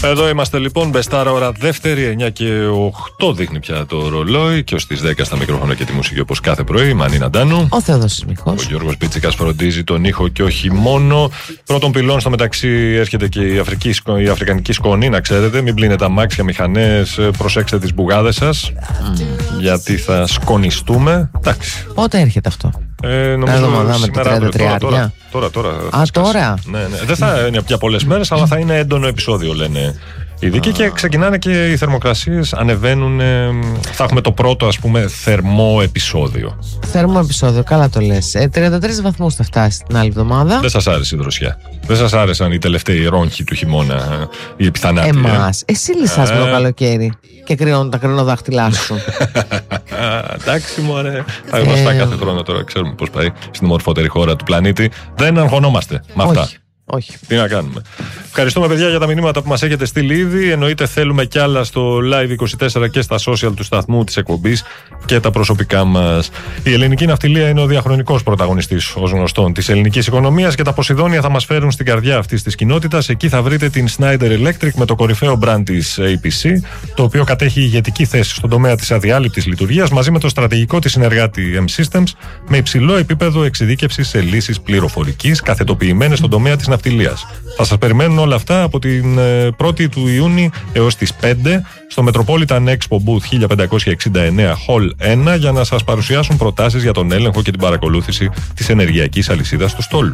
Εδώ είμαστε λοιπόν, Μπεστάρα ώρα δεύτερη, 9 και 8 δείχνει πια το ρολόι και ως τις 10 στα μικρόφωνα και τη μουσική όπως κάθε πρωί. Η Μανίνα Ντάνου. Ο Θεόδωσης Μιχός. Ο Γιώργος Πίτσικας φροντίζει τον ήχο και όχι μόνο. Πρώτον πυλών στο μεταξύ έρχεται και η αφρικανική σκόνη, να ξέρετε. Μην πλύνετε αμάξια, μηχανές, προσέξτε τις μπουγάδες σας. Γιατί θα σκονιστούμε. Εντάξει. Πότε έρχεται αυτό? Νομίζω σήμερα, τώρα. Τώρα. Ναι. Δεν θα είναι πια πολλές μέρες, αλλά θα είναι έντονο επεισόδιο, λένε οι ειδικοί, και ξεκινάνε και οι θερμοκρασίες, ανεβαίνουν. Θα έχουμε το πρώτο, ας πούμε, θερμό επεισόδιο. Θερμό επεισόδιο, καλά το λες. 33 βαθμούς θα φτάσει την άλλη εβδομάδα. Δεν σας άρεσε η δροσιά? Δεν σας άρεσαν οι τελευταίοι ρόγχοι του χειμώνα, οι επιθανάτοι? Εμάς. Εσύ λυσάς το καλοκαίρι και κρυώνουν τα κρινοδάχτυλά σου. Εντάξει, μωρέ. Θα γνωστά κάθε χρόνο τώρα, ξέρουμε πώς πάει στην ομορφότερη χώρα του πλανήτη. Δεν αγχωνόμαστε με αυτά. Όχι. Τι να κάνουμε. Ευχαριστούμε, παιδιά, για τα μηνύματα που μας έχετε στείλει ήδη. Εννοείται θέλουμε κι άλλα στο Live24 και στα social του σταθμού, της εκπομπής και τα προσωπικά μας. Η ελληνική ναυτιλία είναι ο διαχρονικός πρωταγωνιστής, ως γνωστόν, της ελληνικής οικονομίας, και τα Ποσειδόνια θα μας φέρουν στην καρδιά αυτής της κοινότητας. Εκεί θα βρείτε την Schneider Electric με το κορυφαίο brand της APC, το οποίο κατέχει ηγετική θέση στον τομέα της αδιάλειπτης λειτουργίας, μαζί με το στρατηγικό της συνεργάτη M-Systems, με υψηλό επίπεδο εξειδίκευσης σε λύσεις πληροφορικής καθετοποιημένες στον τομέα της ναυτιλίας. Θα σας περιμένουν όλα αυτά από την 1η του Ιούνιου έως τις 5 στο Metropolitan Expo Booth 1569 Hall 1 για να σας παρουσιάσουν προτάσεις για τον έλεγχο και την παρακολούθηση της ενεργειακής αλυσίδας του στόλου.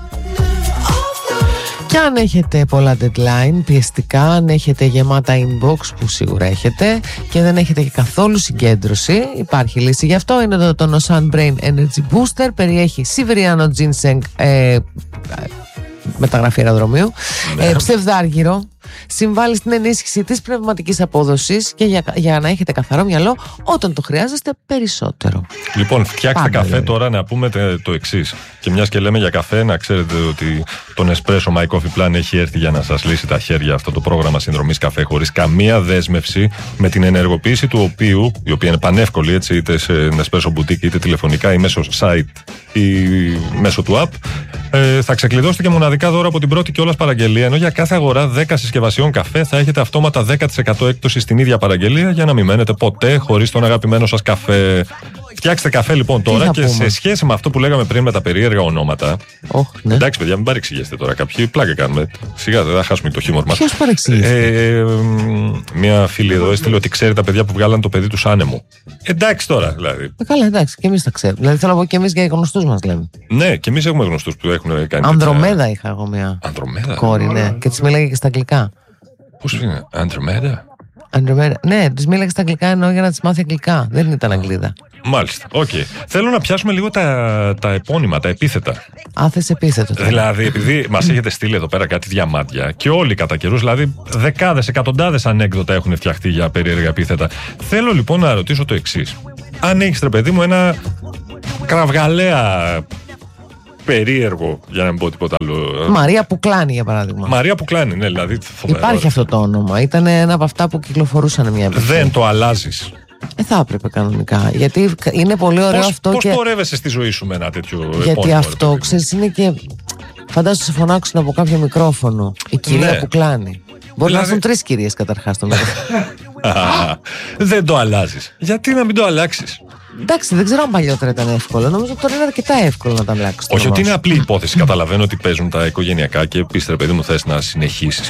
Και αν έχετε πολλά deadline πιεστικά, αν έχετε γεμάτα inbox, που σίγουρα έχετε, και δεν έχετε και καθόλου συγκέντρωση, υπάρχει λύση. Γι' αυτό είναι το Nosan Brain Energy Booster. Περιέχει Σιβηριάνο Ginseng, μεταγραφή αεροδρομίου, ψευδάργυρο, συμβάλλει στην ενίσχυση της πνευματικής απόδοσης και για να έχετε καθαρό μυαλό όταν το χρειάζεστε περισσότερο. Λοιπόν, φτιάξτε καφέ τώρα, να πούμε το εξής. Και μιας και λέμε για καφέ, να ξέρετε ότι το Nespresso My Coffee Plan έχει έρθει για να σας λύσει τα χέρια αυτό το πρόγραμμα συνδρομής καφέ χωρίς καμία δέσμευση, με την ενεργοποίηση του οποίου, η οποία είναι πανεύκολη, έτσι, είτε σε Nespresso Boutique είτε τηλεφωνικά ή μέσω site ή μέσω του app, θα ξεκλειδώσετε και μοναδικά δώρα από την πρώτη κιόλας παραγγελία, ενώ για κάθε αγορά 10 συσκευασιών καφέ θα έχετε αυτόματα 10% έκπτωση στην ίδια παραγγελία, για να μην μένετε ποτέ χωρίς τον αγαπημένο σας καφέ. Φτιάξτε καφέ λοιπόν τώρα, και σε σχέση με αυτό που λέγαμε πριν με τα περίεργα ονόματα. Ναι. Εντάξει, παιδιά, μην παρεξηγήσετε τώρα. Κάποιοι πλάκα κάνουμε. Σιγά, δεν θα χάσουμε το χιούμορ μας. Ποιος παρεξηγήθηκε? Μια φίλη εδώ έστειλε ότι ξέρει τα παιδιά που βγάλαν το παιδί του άνεμο. Εντάξει τώρα, δηλαδή. Καλά, εντάξει, και εμείς τα ξέρουμε. Δηλαδή θέλω να πω και εμείς για γνωστούς μας λέμε. Ναι, και εμείς έχουμε γνωστούς που έχουν κάνει. Ανδρομέδα είχα εγώ μια κόρη, ναι, και της μίλαγε και στα αγγλικά. Πώς είναι, Ανδρομέδα? Ναι, της μίλαγε στα αγγλικά εννοώ για να της μάθει αγγλικά. Δεν ήταν Αγγλίδα. Μάλιστα. Θέλω να πιάσουμε λίγο τα επώνυμα, τα επίθετα. Θες επίθετο. Δηλαδή, επειδή μας έχετε στείλει εδώ πέρα κάτι διαμάντια και όλοι κατά καιρούς, δηλαδή δεκάδες, εκατοντάδες ανέκδοτα έχουν φτιαχτεί για περίεργα επίθετα. Θέλω λοιπόν να ρωτήσω το εξής. Αν έχεις, ρε παιδί μου, ένα κραυγαλαία περίεργο, για να μην πω τίποτα άλλο. Μαρία Πουκλάνη, για παράδειγμα. Μαρία Πουκλάνη, ναι, δηλαδή. Φοβερό. Υπάρχει αυτό το όνομα. Ήταν ένα από αυτά που κυκλοφορούσαν μια εποχή. Δεν το αλλάζεις? Θα έπρεπε κανονικά. Γιατί είναι πολύ ωραίο αυτό. Πώς πορεύεσαι στη ζωή σου με ένα τέτοιο επώνυμο? Γιατί αυτό, ξέρεις, είναι και. Φαντάζομαι σε φωνάξουν από κάποιο μικρόφωνο. Η κυρία Πουκλάνη. Μπορεί να έρθουν 3 κυρίες καταρχάς στο μικρόφωνο. Δεν το αλλάζεις. Γιατί να μην το αλλάξεις? Εντάξει, δεν ξέρω αν παλιότερα ήταν εύκολο. Νομίζω ότι τώρα είναι αρκετά εύκολο να τα αλλάξεις. Όχι, ότι είναι απλή υπόθεση. Καταλαβαίνω ότι παίζουν τα οικογενειακά και επίσης, ρε παιδί μου, θες να συνεχίσεις